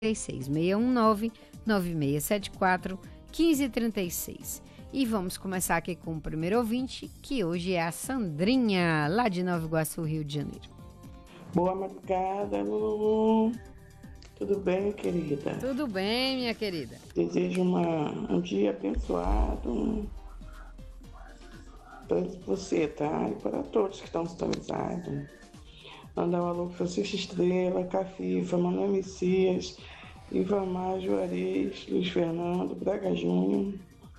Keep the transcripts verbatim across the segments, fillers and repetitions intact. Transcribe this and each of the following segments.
seis um nove, nove seis sete quatro, um cinco três seis. E vamos começar aqui com o primeiro ouvinte, que hoje é a Sandrinha, lá de Nova Iguaçu, Rio de Janeiro. Boa madrugada, Lulu. Tudo bem, querida? Tudo bem, minha querida. Desejo uma, um dia abençoado para você, tá? E para todos que estão sintonizados. Mandar um alô para Francisco Estrela, Cafifa, Manuel Messias, Ivamar Juarez, Luiz Fernando, Braga Júnior,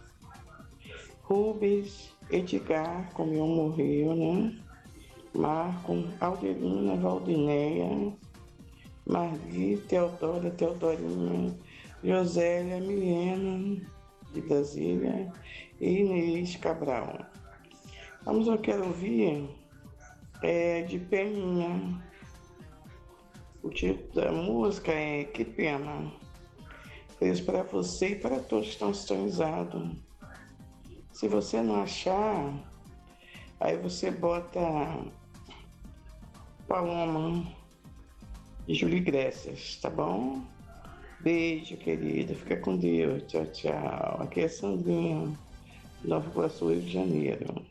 Rubens, Edgar, como eu morreu, né? Marco, Alderina, Valdineia, Marli, Teodora, Teodorinha, Josélia, Milena, de Brasília, e Inês Cabral. Vamos, eu quero ouvir é, de Peninha. O título da música é Que Pena. Beijo para você e para todos que estão sintonizados. Se você não achar, aí você bota Paloma de Júlio Iglesias, tá bom? Beijo, querida. Fica com Deus. Tchau, tchau. Aqui é Sandrinha, Nova Iguaçu, Rio de Janeiro.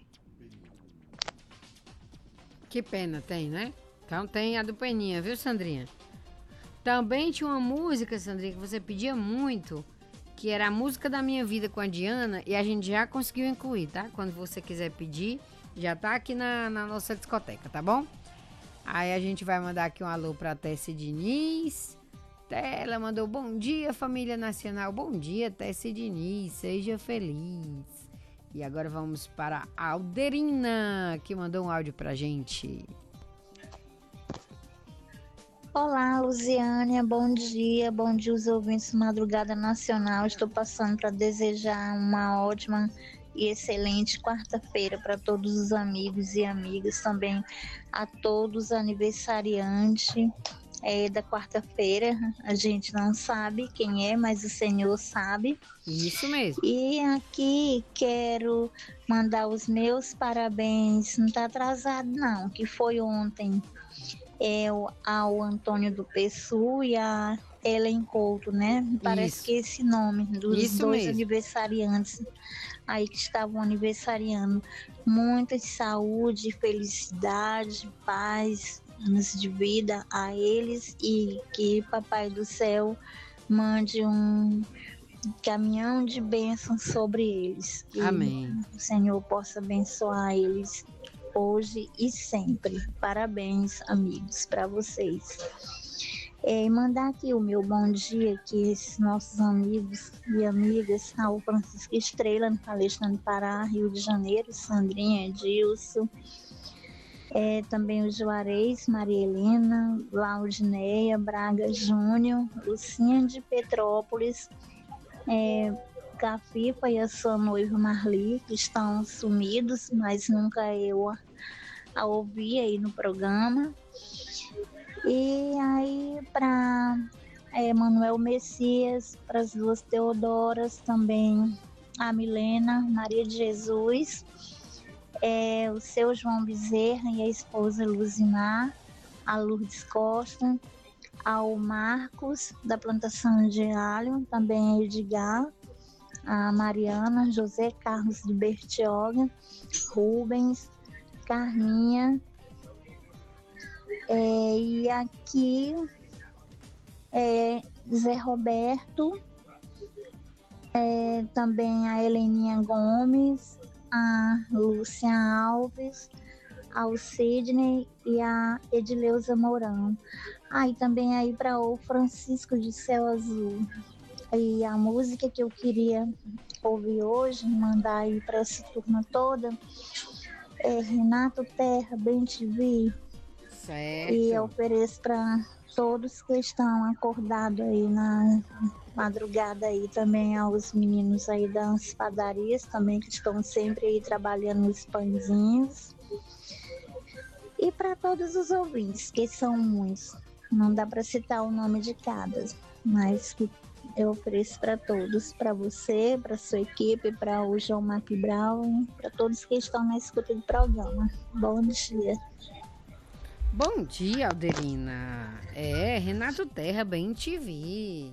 Que pena tem, né? Então tem a do Peninha, viu, Sandrinha? Também tinha uma música, Sandrinha, que você pedia muito, que era a música da minha vida com a Diana, e a gente já conseguiu incluir, tá? Quando você quiser pedir, já tá aqui na, na nossa discoteca, tá bom? Aí a gente vai mandar aqui um alô pra Tessie Diniz. Ela mandou bom dia, família nacional. Bom dia, Tessie Diniz, seja feliz. E agora vamos para a Alderina, que mandou um áudio pra gente. Olá, Luziânia, bom dia, bom dia os ouvintes do Madrugada Nacional. Estou passando para desejar uma ótima e excelente quarta-feira para todos os amigos e amigas, também a todos os aniversariantes é, da quarta-feira. A gente não sabe quem é, mas o Senhor sabe. Isso mesmo. E aqui quero mandar os meus parabéns, não está atrasado não, que foi ontem. É, ao Antônio do Pessu e a Ellen Couto, né? Parece Isso. que é esse nome dos Isso dois mesmo. aniversariantes aí que estavam aniversariando. Muita saúde, felicidade, paz, anos de vida a eles e que Papai do Céu mande um caminhão de bênçãos sobre eles. Que Amém. o Senhor possa abençoar eles hoje e sempre. Parabéns, amigos, para vocês. É, mandar aqui o meu bom dia, que esses nossos amigos e amigas, ao Francisco Estrela, no Palestina do Pará, Rio de Janeiro, Sandrinha, Edilson, é, também o Juarez, Maria Helena, Laudineia, Braga Júnior, Lucinha de Petrópolis, é, Cafifa e a sua noiva Marli, que estão sumidos, mas nunca eu a, a ouvi aí no programa. E aí para é, Manuel Messias, para as duas Teodoras, também a Milena, Maria de Jesus, é, o seu João Bezerra e a esposa Luzimar, a Lourdes Costa, ao Marcos, da plantação de alho, também a Edgar, a Mariana, José Carlos de Bertioga, Rubens, Carminha, é, e aqui é, Zé Roberto, é, também a Heleninha Gomes, a Lúcia Alves, ao Sidney e a Edileuza Mourão. Ah, e também aí para o Francisco de Céu Azul. E a música que eu queria ouvir hoje, mandar aí para essa turma toda, é Renato Terra, Bem Te Vi. Certo. E eu ofereço para todos que estão acordados aí na madrugada aí, também aos meninos aí das padarias também, que estão sempre aí trabalhando nos pãezinhos. E para todos os ouvintes, que são muitos, não dá para citar o nome de cada, mas que eu ofereço para todos, para você, para sua equipe, para o João Mark Brown, para todos que estão na escuta do programa. Bom dia. Bom dia, Alderina. É, Renato Terra, bem te vi.